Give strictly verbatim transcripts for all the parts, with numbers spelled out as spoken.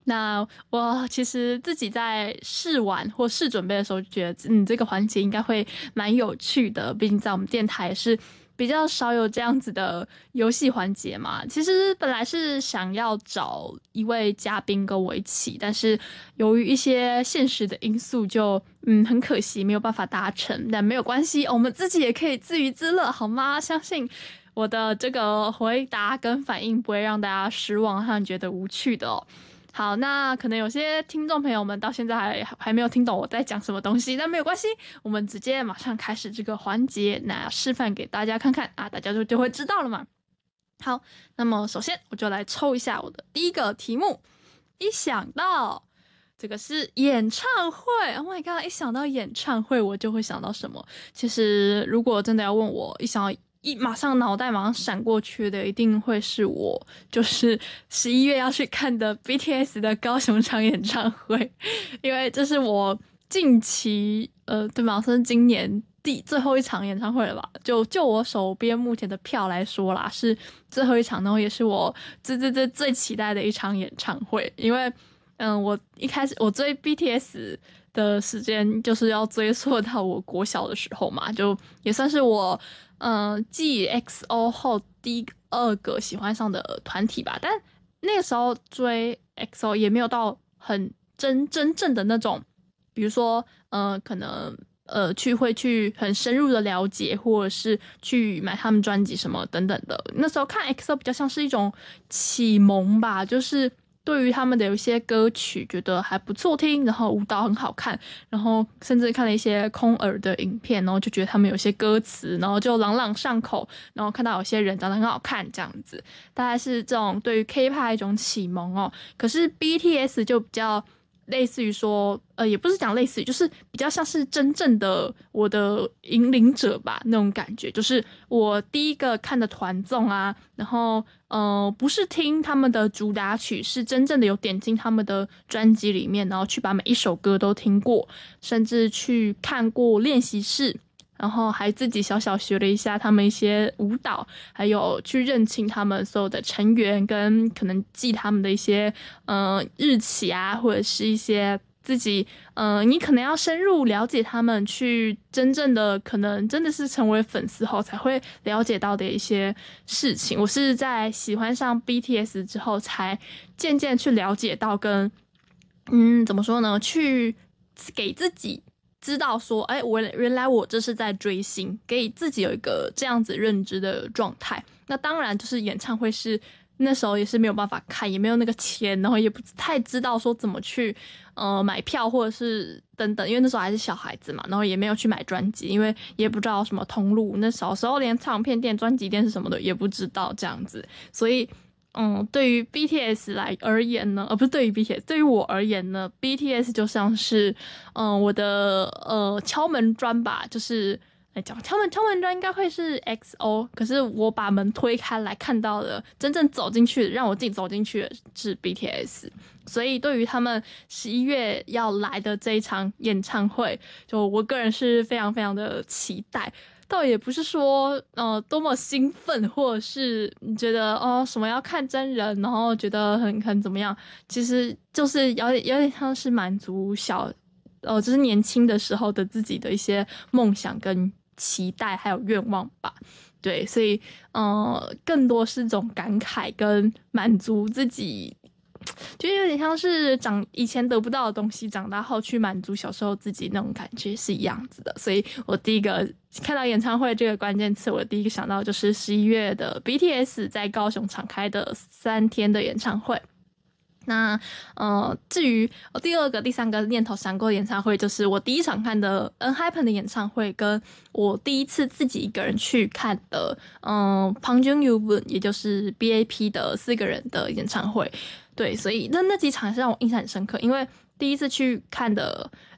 那我其实自己在试玩或试准备的时候，就觉得嗯，这个环节应该会蛮有趣的。毕竟在我们电台也是比较少有这样子的游戏环节嘛。其实本来是想要找一位嘉宾跟我一起，但是由于一些现实的因素就，嗯很可惜没有办法达成。但没有关系，我们自己也可以自娱自乐，好吗？相信我的这个回答跟反应不会让大家失望和觉得无趣的哦。好，那可能有些听众朋友们到现在还还没有听懂我在讲什么东西，但没有关系，我们直接马上开始这个环节，那示范给大家看看啊，大家就就会知道了嘛。好，那么首先我就来抽一下我的第一个题目。一想到这个是演唱会 ，Oh my god！ 一想到演唱会，我就会想到什么？其实如果真的要问我，一想到一马上脑袋马上闪过去的，一定会是我就是十一月要去看的 B T S 的高雄场演唱会，因为这是我近期呃对吗？是今年第最后一场演唱会了吧？就就我手边目前的票来说啦，是最后一场，然后也是我最最最最期待的一场演唱会，因为嗯，我一开始我追 B T S 的时间就是要追溯到我国小的时候嘛，就也算是我。嗯，继 X O 后第二个喜欢上的团体吧，但那个时候追 X O 也没有到很真真正的那种，比如说，呃，可能呃去会去很深入的了解，或者是去买他们专辑什么等等的。那时候看 X O 比较像是一种启蒙吧，就是对于他们的有一些歌曲觉得还不错听，然后舞蹈很好看，然后甚至看了一些空耳的影片，然后就觉得他们有些歌词，然后就朗朗上口，然后看到有些人长得很好看这样子，大概是这种对于 K-pop 一种启蒙哦。可是 B T S 就比较类似于说，呃，也不是讲类似于，就是比较像是真正的我的引领者吧，那种感觉，就是我第一个看的团综啊，然后呃，不是听他们的主打曲，是真正的有点进他们的专辑里面，然后去把每一首歌都听过，甚至去看过练习室。然后还自己小小学了一下他们一些舞蹈，还有去认清他们所有的成员，跟可能记他们的一些呃日期啊，或者是一些自己呃，你可能要深入了解他们，去真正的可能真的是成为粉丝后才会了解到的一些事情。我是在喜欢上 B T S 之后，才渐渐去了解到跟嗯怎么说呢，去给自己。知道说，哎，我原来我这是在追星，给自己有一个这样子认知的状态。那当然，就是演唱会是那时候也是没有办法看，也没有那个钱，然后也不太知道说怎么去呃买票或者是等等，因为那时候还是小孩子嘛，然后也没有去买专辑，因为也不知道什么通路，那小时候连唱片店、专辑店是什么的也不知道这样子，所以。嗯，对于 B T S 来而言呢，而、呃、不是对于 B T S， 对于我而言呢 ，B T S 就像是，嗯、呃，我的呃敲门砖吧，就是来讲敲门敲门砖应该会是 X O， 可是我把门推开来看到的，真正走进去让我自己走进去的是 B T S， 所以对于他们十一月要来的这一场演唱会，就我个人是非常非常的期待。倒也不是说呃多么兴奋，或者是你觉得哦什么要看真人，然后觉得很很怎么样，其实就是有点有点像是满足小呃就是年轻的时候的自己的一些梦想跟期待还有愿望吧。对，所以呃更多是这种感慨跟满足自己。就有点像是长以前得不到的东西，长大后去满足小时候自己那种感觉是一样子的。所以我第一个看到演唱会这个关键词，我第一个想到就是十一月的 B T S 在高雄场开的三天的演唱会。那呃，至于第二个、第三个念头闪过的演唱会，就是我第一场看的 ENHYPEN 的演唱会，跟我第一次自己一个人去看的，嗯 ，PongJungYoon，也就是 B A P 的四个人的演唱会。对，所以那那几场是让我印象很深刻，因为第一次去看的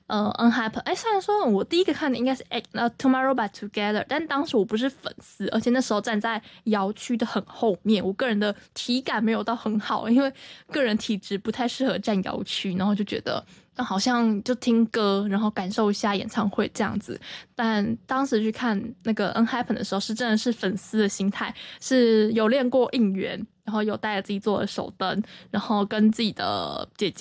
呃 Unhappen， 哎，虽然说我第一个看的应该是呃 Tomorrow by Together， 但当时我不是粉丝，而且那时候站在摇区的很后面，我个人的体感没有到很好，因为个人体质不太适合站摇区，然后就觉得好像就听歌，然后感受一下演唱会这样子。但当时去看那个 Unhappen 的时候，是真的是粉丝的心态，是有练过应援，然后有带着自己做的手灯，然后跟自己的姐